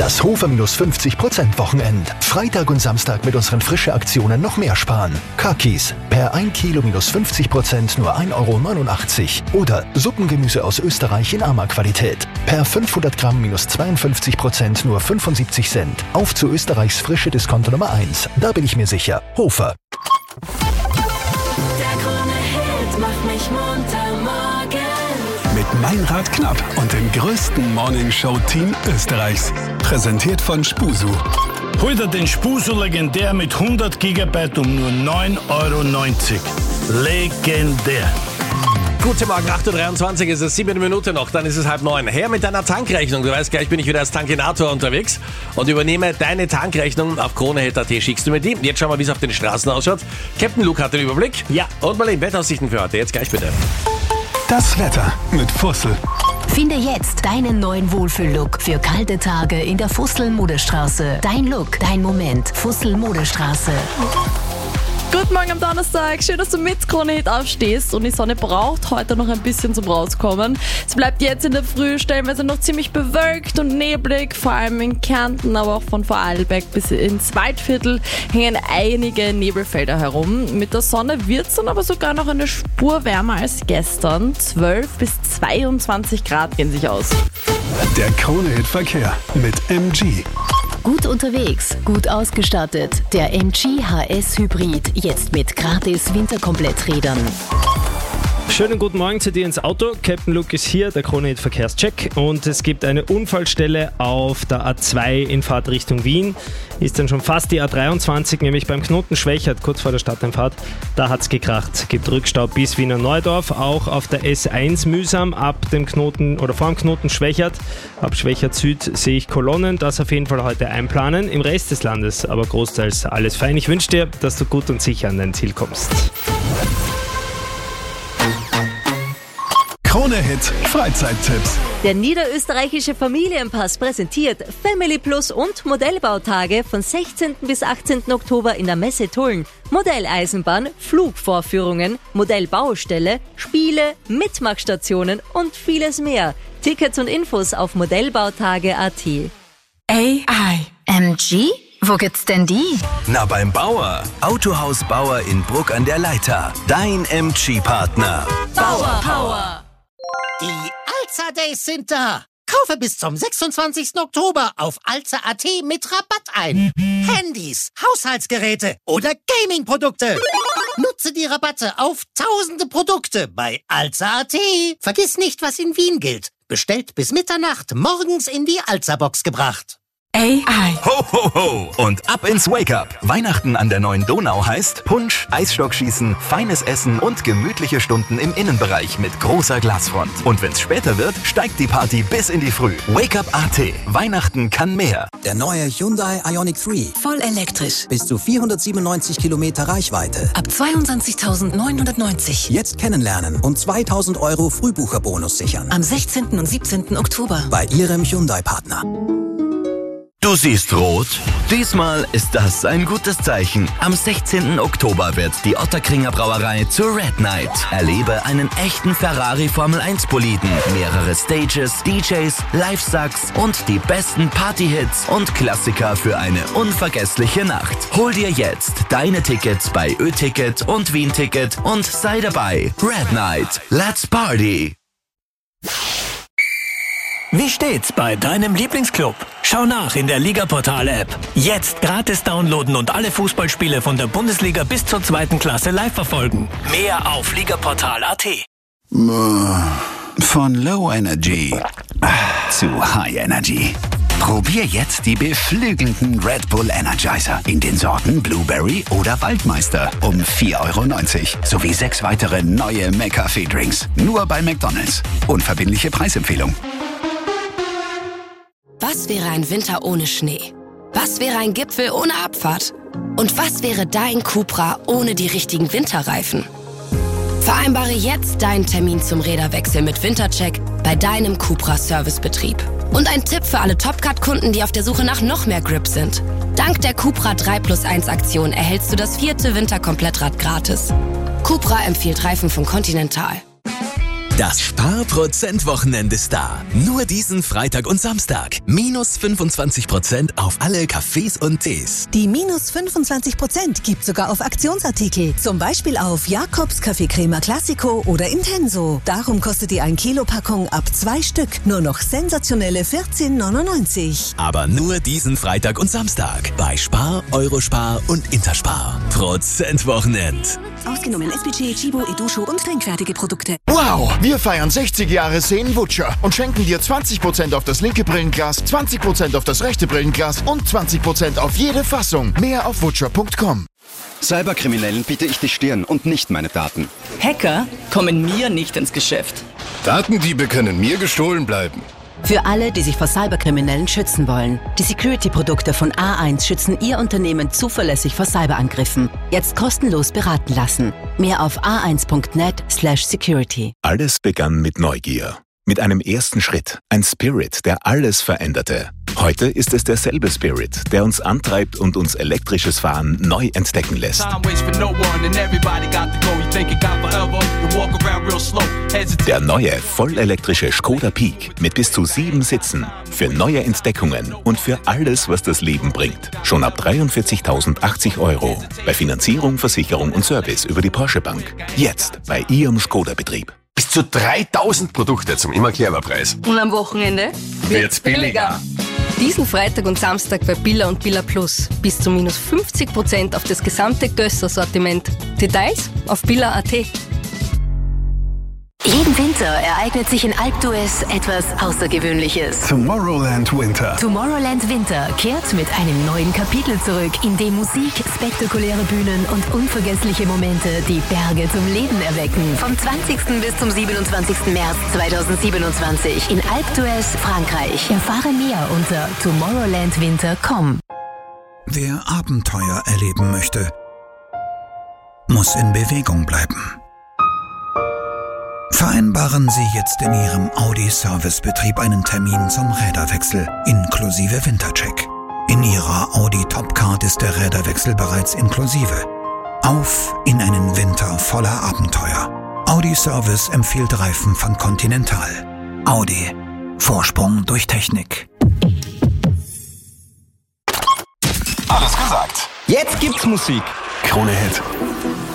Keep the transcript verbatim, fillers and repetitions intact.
Das Hofer minus fünfzig Prozent Wochenend. Freitag und Samstag mit unseren frischen Aktionen noch mehr sparen. Kakis, per ein Kilo minus fünfzig Prozent nur ein Euro neunundachtzig. Oder Suppengemüse aus Österreich in Ama-Qualität. Per fünfhundert Gramm minus zweiundfünfzig Prozent nur fünfundsiebzig Cent. Auf zu Österreichs frische Discounter Nummer eins. Da bin ich mir sicher. Hofer. Der Krone-Hit macht mich munter morgen. Mit Meinrad Knapp und dem größten Morningshow-Team Österreichs. Präsentiert von Spusu. Hol dir den Spusu Legendär mit hundert Gigabyte um nur neun Euro neunzig. Legendär. Guten Morgen, acht Uhr dreiundzwanzig, ist es sieben Minuten noch, dann ist es halb neun. Her mit deiner Tankrechnung. Du weißt, gleich bin ich wieder als Tankinator unterwegs und übernehme deine Tankrechnung. Auf kronehit punkt at schickst du mir die. Jetzt schauen wir, wie es auf den Straßen ausschaut. Captain Luke hat den Überblick. Ja. Und mal in Wettaussichten für heute. Jetzt gleich bitte. Das Wetter mit Fussel. Finde jetzt deinen neuen Wohlfühl-Look für kalte Tage in der Fussel-Modestraße. Dein Look, dein Moment. Fussel-Modestraße. Guten Morgen am Donnerstag. Schön, dass du mit Krone-Hit aufstehst und die Sonne braucht heute noch ein bisschen zum Rauskommen. Es bleibt jetzt in der Früh stellenweise noch ziemlich bewölkt und neblig, vor allem in Kärnten, aber auch von Vorarlberg bis ins Waldviertel hängen einige Nebelfelder herum. Mit der Sonne wird es dann aber sogar noch eine Spur wärmer als gestern. zwölf bis zweiundzwanzig Grad gehen sich aus. Der Krone-Hit-Verkehr mit M G. Gut unterwegs, gut ausgestattet. Der M G H S Hybrid, jetzt mit gratis Winterkompletträdern. Schönen guten Morgen zu dir ins Auto. Captain Luke ist hier, der Krone-Hit Verkehrscheck. Und es gibt eine Unfallstelle auf der A zwei in Fahrt Richtung Wien. Ist dann schon fast die A dreiundzwanzig, nämlich beim Knoten Schwächert, kurz vor der Stadteinfahrt. Da hat's gekracht. Gibt Rückstau bis Wiener Neudorf. Auch auf der S eins mühsam ab dem Knoten oder vor dem Knoten Schwächert. Ab Schwächert Süd sehe ich Kolonnen. Das auf jeden Fall heute einplanen. Im Rest des Landes aber großteils alles fein. Ich wünsche dir, dass du gut und sicher an dein Ziel kommst. Krone-Hit Freizeittipps. Der niederösterreichische Familienpass präsentiert Family Plus und Modellbautage von sechzehnten bis achtzehnten Oktober in der Messe Tulln. Modelleisenbahn, Flugvorführungen, Modellbaustelle, Spiele, Mitmachstationen und vieles mehr. Tickets und Infos auf modellbautage punkt at. A I. M G? Wo gibt's denn die? Na, beim Bauer. Autohaus Bauer in Bruck an der Leitha. Dein M G-Partner. Bauer Power. Die Alza Days sind da. Kaufe bis zum sechsundzwanzigsten Oktober auf alza punkt at mit Rabatt ein. Handys, Haushaltsgeräte oder Gaming-Produkte. Nutze die Rabatte auf tausende Produkte bei alza punkt at. Vergiss nicht, was in Wien gilt. Bestellt bis Mitternacht, morgens in die Alza-Box gebracht. A I. Ho, ho, ho! Und ab ins Wake-up! Weihnachten an der neuen Donau heißt Punsch, Eisstockschießen, feines Essen und gemütliche Stunden im Innenbereich mit großer Glasfront. Und wenn's später wird, steigt die Party bis in die Früh. Wake-up punkt at. Weihnachten kann mehr. Der neue Hyundai Ioniq drei. Voll elektrisch. Bis zu vierhundertsiebenundneunzig Kilometer Reichweite. Ab zweiundzwanzigtausendneunhundertneunzig. Jetzt kennenlernen und zweitausend Euro Frühbucherbonus sichern. Am sechzehnten und siebzehnten Oktober. Bei Ihrem Hyundai-Partner. Du siehst rot? Diesmal ist das ein gutes Zeichen. Am sechzehnten Oktober wird die Ottakringer Brauerei zur Red Night. Erlebe einen echten Ferrari Formel eins Boliden, mehrere Stages, D Js, Live-Sucks und die besten Party-Hits und Klassiker für eine unvergessliche Nacht. Hol dir jetzt deine Tickets bei Ö-Ticket und Wien-Ticket und sei dabei. Red Night. Let's Party! Wie steht's bei deinem Lieblingsclub? Schau nach in der Liga-Portal-App. Jetzt gratis downloaden und alle Fußballspiele von der Bundesliga bis zur zweiten Klasse live verfolgen. Mehr auf ligaportal punkt at. Von Low Energy zu High Energy. Probier jetzt die beflügelnden Red Bull Energizer in den Sorten Blueberry oder Waldmeister um vier Euro neunzig sowie sechs weitere neue McCafé-Drinks. Nur bei McDonald's. Unverbindliche Preisempfehlung. Was wäre ein Winter ohne Schnee? Was wäre ein Gipfel ohne Abfahrt? Und was wäre dein Cupra ohne die richtigen Winterreifen? Vereinbare jetzt deinen Termin zum Räderwechsel mit Wintercheck bei deinem Cupra Servicebetrieb. Und ein Tipp für alle Top-Cut-Kunden, die auf der Suche nach noch mehr Grip sind. Dank der Cupra drei plus eins Aktion erhältst du das vierte Winterkomplettrad gratis. Cupra empfiehlt Reifen von Continental. Das Spar-Prozent-Wochenende ist da. Nur diesen Freitag und Samstag. Minus fünfundzwanzig Prozent auf alle Cafés und Tees. Die minus fünfundzwanzig Prozent gibt sogar auf Aktionsartikel. Zum Beispiel auf Jakobs Kaffeecrema Classico oder Intenso. Darum kostet die ein Kilo Packung ab zwei Stück nur noch sensationelle vierzehn neunundneunzig. Aber nur diesen Freitag und Samstag. Bei Spar, Eurospar und Interspar. Prozent-Wochenend. Ausgenommen S P G, Chibo, Edusho und trinkfertige Produkte. Wow! Wir feiern sechzig Jahre Seen Butcher und schenken dir zwanzig Prozent auf das linke Brillenglas, zwanzig Prozent auf das rechte Brillenglas und zwanzig Prozent auf jede Fassung. Mehr auf butcher punkt com. Cyberkriminellen biete ich die Stirn und nicht meine Daten. Hacker kommen mir nicht ins Geschäft. Datendiebe können mir gestohlen bleiben. Für alle, die sich vor Cyberkriminellen schützen wollen. Die Security-Produkte von A eins schützen Ihr Unternehmen zuverlässig vor Cyberangriffen. Jetzt kostenlos beraten lassen. Mehr auf a eins punkt net slash security. Alles begann mit Neugier. Mit einem ersten Schritt. Ein Spirit, der alles veränderte. Heute ist es derselbe Spirit, der uns antreibt und uns elektrisches Fahren neu entdecken lässt. Der neue, vollelektrische Skoda Peak mit bis zu sieben Sitzen. Für neue Entdeckungen und für alles, was das Leben bringt. Schon ab dreiundvierzigtausendachtzig Euro. Bei Finanzierung, Versicherung und Service über die Porsche Bank. Jetzt bei Ihrem Skoda-Betrieb. Bis zu dreitausend Produkte zum immer clever Preis. Und am Wochenende wird's billiger. Diesen Freitag und Samstag bei Billa und Billa Plus. Bis zu minus fünfzig Prozent auf das gesamte Gösser-Sortiment. Details auf billa punkt at. Jeden Winter ereignet sich in Alpe d'Huez etwas Außergewöhnliches. Tomorrowland Winter. Tomorrowland Winter kehrt mit einem neuen Kapitel zurück, in dem Musik, spektakuläre Bühnen und unvergessliche Momente die Berge zum Leben erwecken. Vom zwanzigsten bis zum siebenundzwanzigsten März zweitausendsiebenundzwanzig in Alpe d'Huez, Frankreich. Erfahre mehr unter tomorrowland winter punkt com. Wer Abenteuer erleben möchte, muss in Bewegung bleiben. Vereinbaren Sie jetzt in Ihrem Audi-Servicebetrieb einen Termin zum Räderwechsel inklusive Wintercheck. In Ihrer Audi Topcard ist der Räderwechsel bereits inklusive. Auf in einen Winter voller Abenteuer. Audi Service empfiehlt Reifen von Continental. Audi. Vorsprung durch Technik. Alles gesagt. Jetzt gibt's Musik. Krone Hit.